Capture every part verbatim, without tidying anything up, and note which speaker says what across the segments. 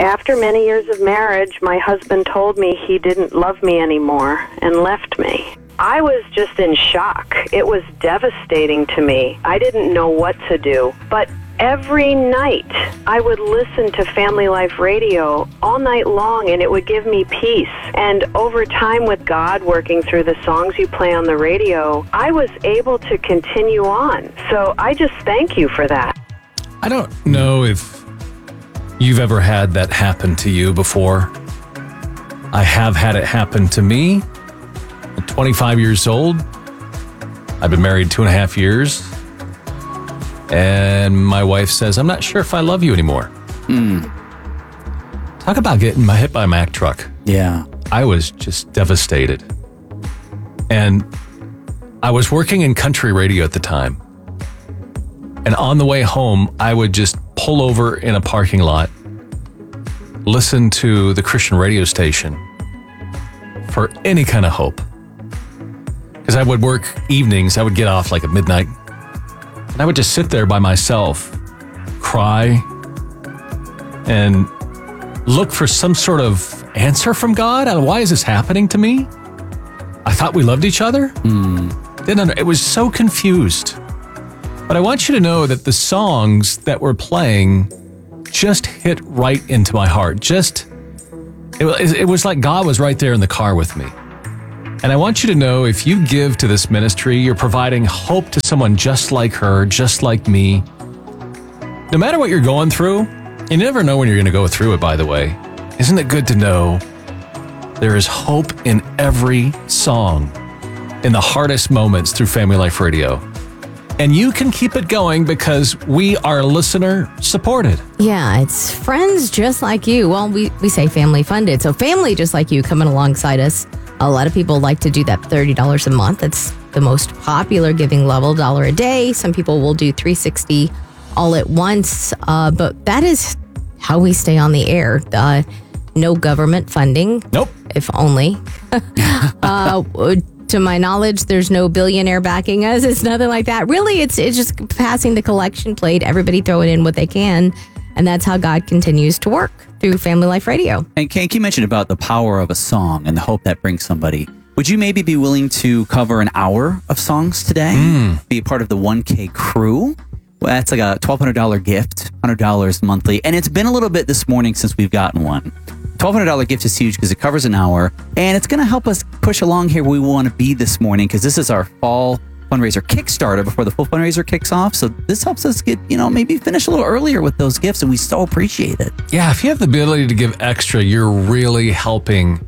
Speaker 1: After many years of marriage, my husband told me he didn't love me anymore and left me. I was just in shock. It was devastating to me. I didn't know what to do. But every night, I would listen to Family Life Radio all night long, and it would give me peace. And over time, with God working through the songs you play on the radio, I was able to continue on. So I just thank you for that.
Speaker 2: I don't know if you've ever had that happen to you before. I have had it happen to me. I'm twenty-five years old. I've been married two and a half years. And my wife says, I'm not sure if I love you anymore.
Speaker 3: Mm.
Speaker 2: Talk about getting hit by a Mack truck.
Speaker 3: Yeah.
Speaker 2: I was just devastated. And I was working in country radio at the time. And on the way home, I would just pull over in a parking lot, listen to the Christian radio station for any kind of hope. Because I would work evenings. I would get off like at midnight. And I would just sit there by myself, cry, and look for some sort of answer from God. Why is this happening to me? I thought we loved each other.
Speaker 3: Mm.
Speaker 2: Didn't under- it was so confused. But I want you to know that the songs that were playing just hit right into my heart. Just, it, it was like God was right there in the car with me. And I want you to know, if you give to this ministry, you're providing hope to someone just like her, just like me. No matter what you're going through, you never know when you're going to go through it, by the way. Isn't it good to know there is hope in every song, in the hardest moments through Family Life Radio? And you can keep it going because we are listener supported.
Speaker 4: Yeah, it's friends just like you. Well, we, we say family funded. So family just like you coming alongside us. A lot of people like to do that thirty dollars a month. That's the most popular giving level, dollar a day. Some people will do three hundred sixty dollars all at once. Uh, but that is how we stay on the air. Uh, no government funding.
Speaker 2: Nope.
Speaker 4: If only. uh, to my knowledge, there's no billionaire backing us. It's nothing like that. Really, it's it's just passing the collection plate. Everybody throwing in what they can. And that's how God continues to work through Family Life Radio.
Speaker 3: And Kank, you mentioned about the power of a song and the hope that brings somebody. Would you maybe be willing to cover an hour of songs today?
Speaker 2: Mm.
Speaker 3: Be a part of the one K crew? Well, that's like a twelve hundred dollars gift, one hundred dollars monthly. And it's been a little bit this morning since we've gotten one. twelve hundred dollars gift is huge because it covers an hour. And it's going to help us push along here where we want to be this morning, because this is our fall fundraiser Kickstarter before the full fundraiser kicks off. So this helps us get, you know, maybe finish a little earlier with those gifts, and we so appreciate it.
Speaker 2: Yeah, if you have the ability to give extra, you're really helping.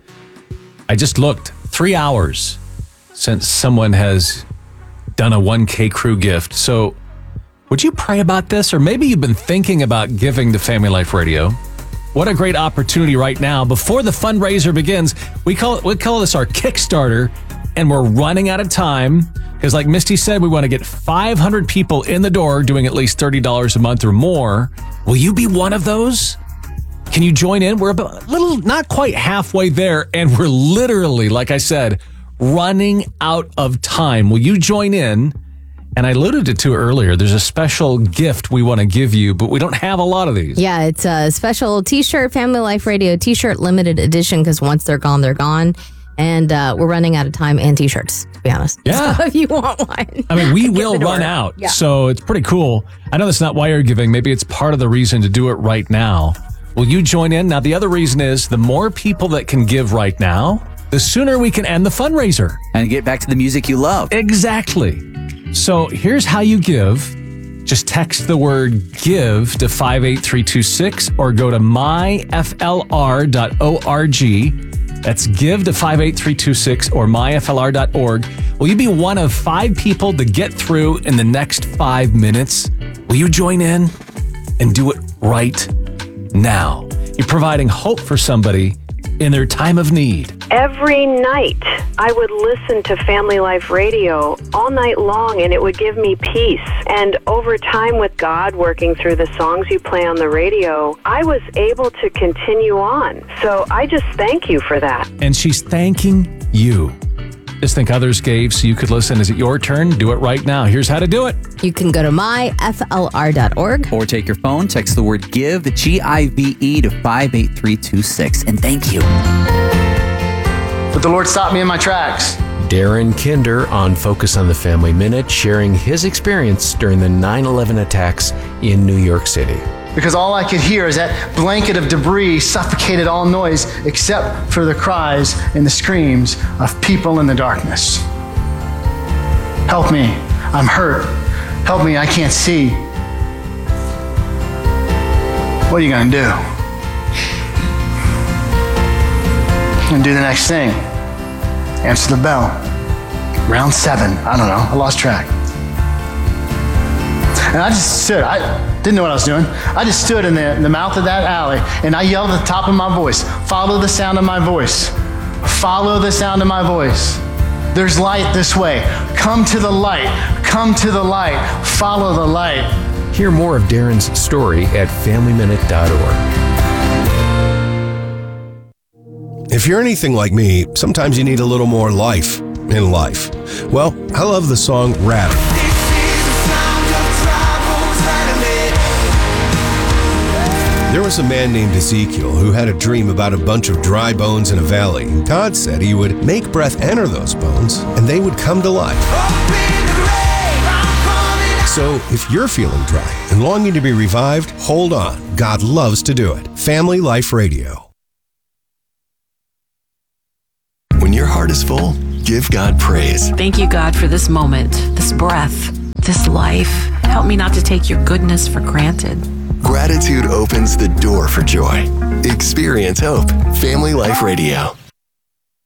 Speaker 2: I just looked, three hours since someone has done a one K crew gift. So would you pray about this? Or maybe you've been thinking about giving to Family Life Radio. What a great opportunity right now. Before the fundraiser begins, we call it, we call this our Kickstarter, and we're running out of time. Because like Misty said, we want to get five hundred people in the door doing at least thirty dollars a month or more. Will you be one of those? Can you join in? We're about a little, not quite halfway there, and we're literally, like I said, running out of time. Will you join in? And I alluded to it earlier. There's a special gift we want to give you, but we don't have a lot of these.
Speaker 4: Yeah, it's a special t-shirt, Family Life Radio t-shirt limited edition, because once they're gone, they're gone. And uh, we're running out of time and t-shirts, to be honest.
Speaker 2: Yeah.
Speaker 4: So if you want one.
Speaker 2: I mean, we will run out.
Speaker 4: Yeah.
Speaker 2: So it's pretty cool. I know that's not why you're giving. Maybe it's part of the reason to do it right now. Will you join in? Now, the other reason is the more people that can give right now, the sooner we can end the fundraiser.
Speaker 3: And get back to the music you love.
Speaker 2: Exactly. So here's how you give. Just text the word GIVE to five eight three two six or go to my f l r dot org. That's give to five eight three two six or my f l r dot org. Will you be one of five people to get through in the next five minutes? Will you join in and do it right now? You're providing hope for somebody in their time of need.
Speaker 1: Every night, I would listen to Family Life Radio all night long, and it would give me peace. And over time, with God working through the songs you play on the radio, I was able to continue on. So I just thank you for that.
Speaker 2: And she's thanking you. just think others gave so you could listen. Is it your turn? Do it right now. Here's how to do it.
Speaker 4: You can go to my f l r dot org.
Speaker 3: Or take your phone, text the word GIVE, G I V E, to five eight three two six. And thank you.
Speaker 5: But the Lord stopped me in my tracks.
Speaker 6: Darren Kinder on Focus on the Family Minute, sharing his experience during the nine eleven attacks in New York City.
Speaker 5: Because all I could hear is that blanket of debris suffocated all noise except for the cries and the screams of people in the darkness. Help me, I'm hurt. Help me, I can't see. What are you gonna do? I'm gonna do the next thing. Answer the bell. Round seven, I don't know, I lost track. And I just stood, I didn't know what I was doing. I just stood in the, in the mouth of that alley and I yelled at the top of my voice, follow the sound of my voice. Follow the sound of my voice. There's light this way. Come to the light. Come to the light. Follow the light.
Speaker 6: Hear more of Darren's story at family minute dot org.
Speaker 7: If you're anything like me, sometimes you need a little more life in life. Well, I love the song Rattle. There was a man named Ezekiel who had a dream about a bunch of dry bones in a valley. God said he would make breath enter those bones and they would come to life. So if you're feeling dry and longing to be revived, hold on. God loves to do it. Family Life Radio.
Speaker 8: When your heart is full, give God praise.
Speaker 9: Thank you, God, for this moment, this breath, this life. Help me not to take your goodness for granted.
Speaker 8: Gratitude opens the door for joy. Experience hope. Family Life Radio.